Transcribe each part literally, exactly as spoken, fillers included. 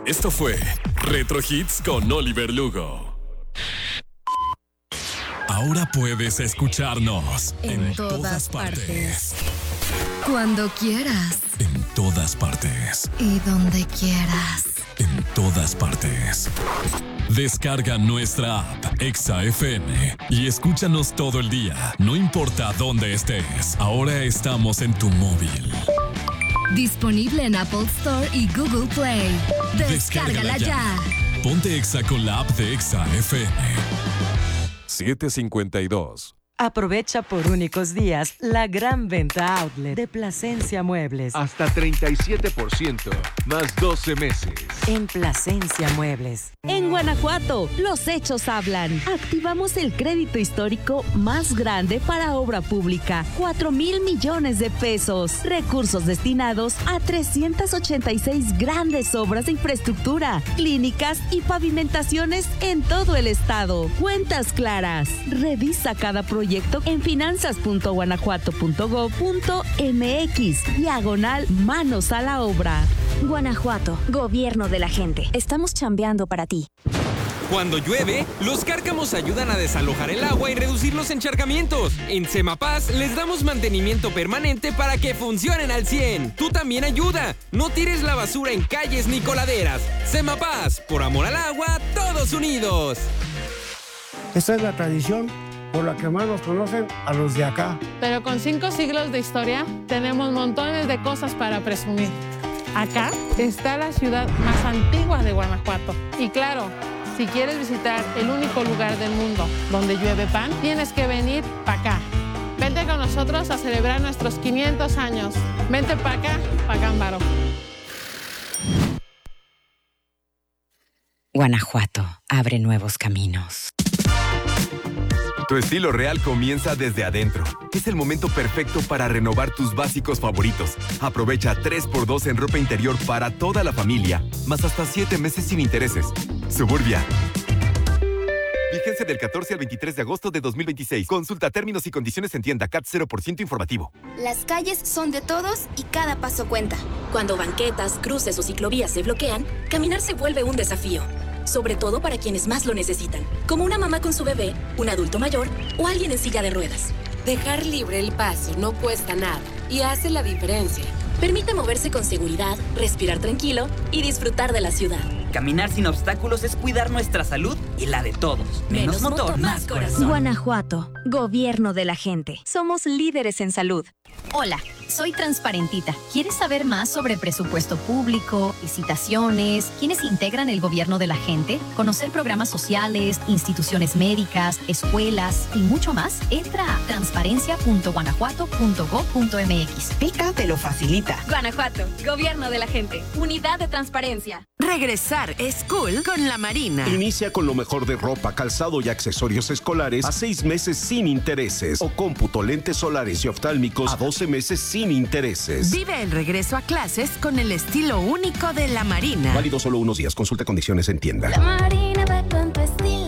Esto fue Retro Hits con Oliver Lugo. Ahora puedes escucharnos en, en todas, todas partes. partes. Cuando quieras. En todas partes. Y donde quieras. En todas partes. Descarga nuestra app Exa F M y escúchanos todo el día, no importa dónde estés. Ahora estamos en tu móvil. Disponible en Apple Store y Google Play. Descárgala, Descárgala ya. ya. Ponte Exa con la app de Exa F M. siete cincuenta y dos. Aprovecha por únicos días la gran venta outlet de Plasencia Muebles. Hasta treinta y siete por ciento, más doce meses. En Plasencia Muebles. En Guanajuato, los hechos hablan. Activamos el crédito histórico más grande para obra pública. cuatro mil millones de pesos. Recursos destinados a trescientas ochenta y seis grandes obras de infraestructura, clínicas y pavimentaciones en todo el estado. Cuentas claras. Revisa cada proyecto en finanzas punto guanajuato punto gob punto mx, diagonal manos a la obra. Guanajuato, gobierno de la gente. Estamos chambeando para ti. Cuando llueve, los cárcamos ayudan a desalojar el agua y reducir los encharcamientos. En Semapaz les damos mantenimiento permanente para que funcionen al cien. Tú también ayuda. No tires la basura en calles ni coladeras. Semapaz, por amor al agua, todos unidos. Esta es la tradición por la que más nos conocen a los de acá. Pero con cinco siglos de historia, tenemos montones de cosas para presumir. Acá está la ciudad más antigua de Guanajuato. Y claro, si quieres visitar el único lugar del mundo donde llueve pan, tienes que venir para acá. Vente con nosotros a celebrar nuestros quinientos años. Vente para acá, pa' Cámbaro. Guanajuato abre nuevos caminos. Tu estilo real comienza desde adentro. Es el momento perfecto para renovar tus básicos favoritos. Aprovecha tres por dos en ropa interior para toda la familia, más hasta siete meses sin intereses. Suburbia. Vigencia del catorce al veintitrés de agosto de dos mil veintiséis. Consulta términos y condiciones en tienda. C A T cero por ciento informativo. Las calles son de todos y cada paso cuenta. Cuando banquetas, cruces o ciclovías se bloquean, caminar se vuelve un desafío. Sobre todo para quienes más lo necesitan, como una mamá con su bebé, un adulto mayor o alguien en silla de ruedas. Dejar libre el paso no cuesta nada y hace la diferencia. Permite moverse con seguridad, respirar tranquilo y disfrutar de la ciudad. Caminar sin obstáculos es cuidar nuestra salud y la de todos. Menos, Menos motor, motor, más corazón. Guanajuato, gobierno de la gente. Somos líderes en salud. Hola, soy Transparentita. ¿Quieres saber más sobre presupuesto público, licitaciones, quiénes integran el gobierno de la gente, conocer programas sociales, instituciones médicas, escuelas y mucho más? Entra a transparencia punto guanajuato punto gob punto mx. Pica te lo facilita. Guanajuato, gobierno de la gente. Unidad de transparencia. Regresar es cool con la Marina. Inicia con lo mejor de ropa, calzado y accesorios escolares a seis meses sin intereses. O cómputo, lentes solares y oftálmicos a doce meses sin intereses. Vive el regreso a clases con el estilo único de la Marina. Válido solo unos días. Consulta condiciones en tienda. La Marina va con tu estilo.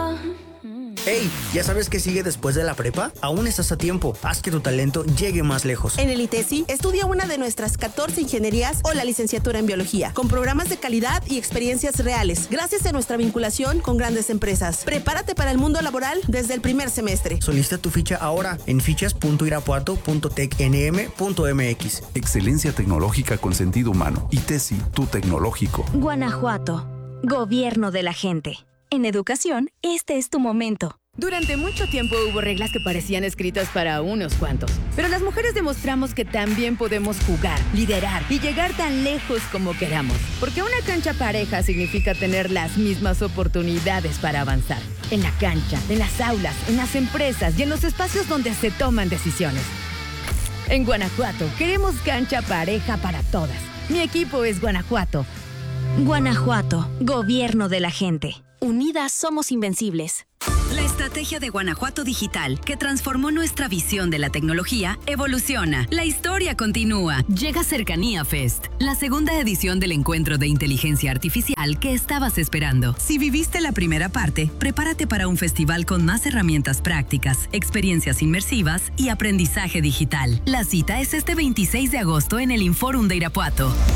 Hey, ¿ya sabes qué sigue después de la prepa? Aún estás a tiempo. Haz que tu talento llegue más lejos. En el ITESI, estudia una de nuestras catorce ingenierías o la licenciatura en biología, con programas de calidad y experiencias reales, gracias a nuestra vinculación con grandes empresas. Prepárate para el mundo laboral desde el primer semestre. Solicita tu ficha ahora en fichas punto irapuato punto tec n m punto m x. Excelencia tecnológica con sentido humano. ITESI, tu tecnológico. Guanajuato, gobierno de la gente. En educación, este es tu momento. Durante mucho tiempo hubo reglas que parecían escritas para unos cuantos, pero las mujeres demostramos que también podemos jugar, liderar y llegar tan lejos como queramos, porque una cancha pareja significa tener las mismas oportunidades para avanzar. En la cancha, en las aulas, en las empresas y en los espacios donde se toman decisiones. En Guanajuato, queremos cancha pareja para todas. Mi equipo es Guanajuato. Guanajuato, gobierno de la gente. Unidas somos invencibles. La estrategia de Guanajuato Digital, que transformó nuestra visión de la tecnología, evoluciona. La historia continúa. Llega Cercanía Fest, la segunda edición del encuentro de inteligencia artificial que estabas esperando. Si viviste la primera parte, prepárate para un festival con más herramientas prácticas, experiencias inmersivas y aprendizaje digital. La cita es este veintiséis de agosto en el Inforum de Irapuato.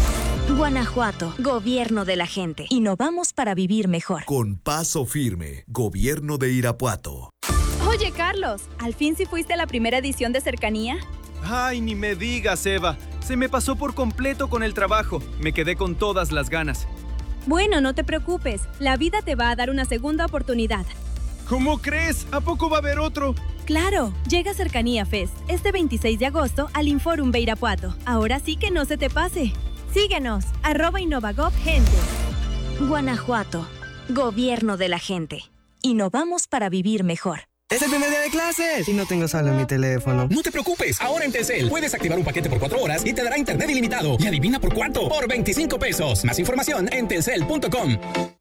Guanajuato, gobierno de la gente. Innovamos para vivir mejor. Con paso firme, gobierno de Irapuato. Oye, Carlos, ¿al fin sí fuiste a la primera edición de Cercanía? Ay, ni me digas, Eva. Se me pasó por completo con el trabajo. Me quedé con todas las ganas. Bueno, no te preocupes. La vida te va a dar una segunda oportunidad. ¿Cómo crees? ¿A poco va a haber otro? Claro, llega Cercanía Fest este veintiséis de agosto al Inforum de Irapuato. Ahora sí que no se te pase. Síguenos, arroba Innovagov Gente. Guanajuato, gobierno de la gente. Innovamos para vivir mejor. ¡Es el primer día de clases! Y no tengo saldo en mi teléfono. No te preocupes, ahora en Telcel puedes activar un paquete por cuatro horas y te dará internet ilimitado. Y adivina por cuánto, por veinticinco pesos. Más información en telcel punto com.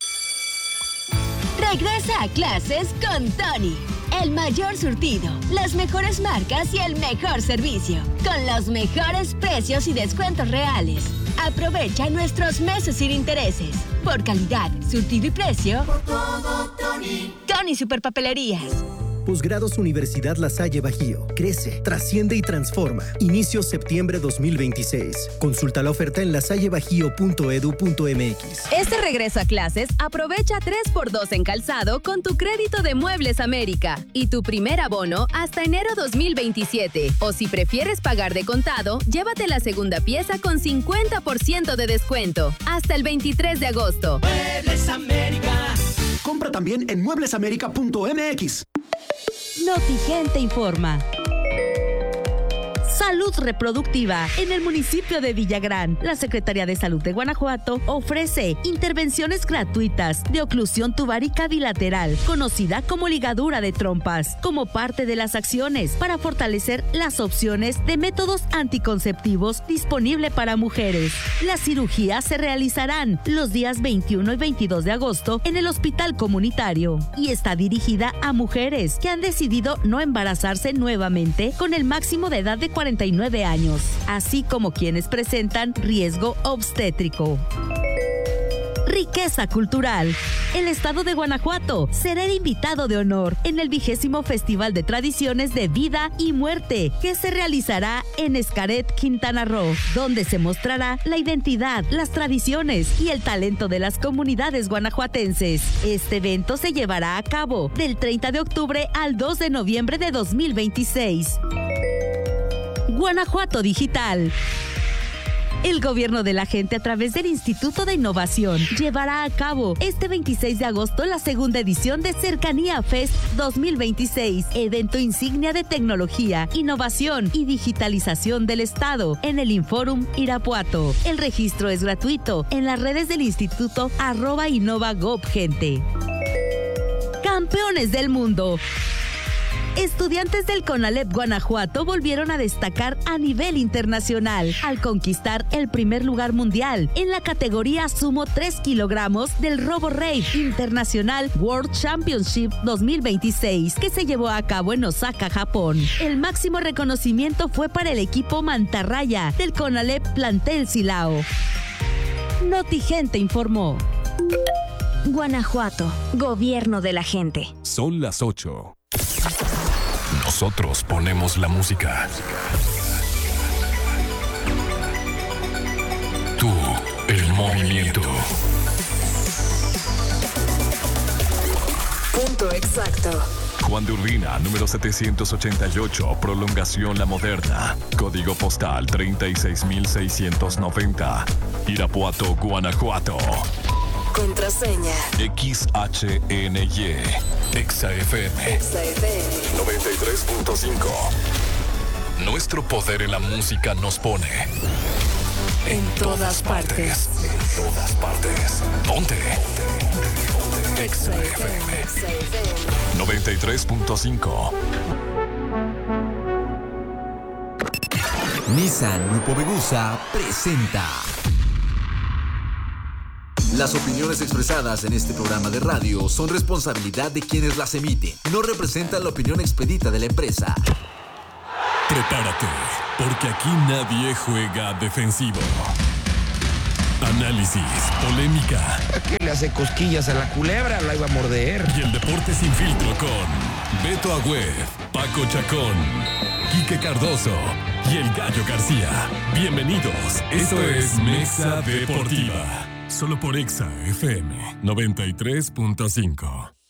Regresa a clases con Tony. El mayor surtido, las mejores marcas y el mejor servicio. Con los mejores precios y descuentos reales. Aprovecha nuestros meses sin intereses. Por calidad, surtido y precio. Por todo, Tony. Tony Superpapelerías. Posgrados Universidad La Salle Bajío. Crece, trasciende y transforma. Inicio septiembre dos mil veintiséis. Consulta la oferta en lasallebajío punto edu punto mx. Este regreso a clases, aprovecha tres por dos en calzado con tu crédito de Muebles América y tu primer abono hasta enero dos mil veintisiete. O si prefieres pagar de contado, llévate la segunda pieza con cincuenta por ciento de descuento hasta el veintitrés de agosto. Muebles América. Compra también en muebles américa punto mx. Notigente informa. Salud reproductiva. En el municipio de Villagrán, la Secretaría de Salud de Guanajuato ofrece intervenciones gratuitas de oclusión tubárica bilateral, conocida como ligadura de trompas, como parte de las acciones para fortalecer las opciones de métodos anticonceptivos disponible para mujeres. Las cirugías se realizarán los días veintiuno y veintidós de agosto en el Hospital Comunitario y está dirigida a mujeres que han decidido no embarazarse nuevamente con el máximo de edad de cuarenta y nueve años, así como quienes presentan riesgo obstétrico. Riqueza cultural. El estado de Guanajuato será el invitado de honor en el vigésimo Festival de Tradiciones de Vida y Muerte, que se realizará en Xcaret, Quintana Roo, donde se mostrará la identidad, las tradiciones y el talento de las comunidades guanajuatenses. Este evento se llevará a cabo del treinta de octubre al dos de noviembre de dos mil veintiséis. Guanajuato Digital. El gobierno de la gente, a través del Instituto de Innovación, llevará a cabo este veintiséis de agosto la segunda edición de Cercanía Fest dos mil veintiséis, evento insignia de tecnología, innovación y digitalización del Estado en el Inforum Irapuato. El registro es gratuito en las redes del instituto arroba InnovaGovGente. Campeones del mundo. Estudiantes del CONALEP Guanajuato volvieron a destacar a nivel internacional al conquistar el primer lugar mundial en la categoría sumo tres kilogramos del Robo Rave Internacional World Championship dos mil veintiséis, que se llevó a cabo en Osaka, Japón. El máximo reconocimiento fue para el equipo Mantarraya del CONALEP Plantel Silao. Notigente informó. Guanajuato, gobierno de la gente. Son las ocho. Nosotros ponemos la música. Tú, el movimiento. Punto exacto. Juan de Urbina, número setecientos ochenta y ocho, prolongación La Moderna. Código postal treinta y seis mil seiscientos noventa. Irapuato, Guanajuato. Contraseña. X H N Y. Exa F M. Exa F M. noventa y tres punto cinco. Nuestro poder en la música nos pone en, en todas, todas partes. partes. En todas partes. Ponte. Exa F M. noventa y tres punto cinco. Nissan Grupo Vegusa presenta. Las opiniones expresadas en este programa de radio son responsabilidad de quienes las emiten. No representan la opinión expedita de la empresa. Prepárate, porque aquí nadie juega defensivo. Análisis, polémica. ¿Qué le hace cosquillas a la culebra? La iba a morder. Y el deporte sin filtro con Beto Agüed, Paco Chacón, Quique Cardoso y el Gallo García. Bienvenidos, esto es Mexa Deportiva. Solo por Exa F M noventa y tres punto cinco.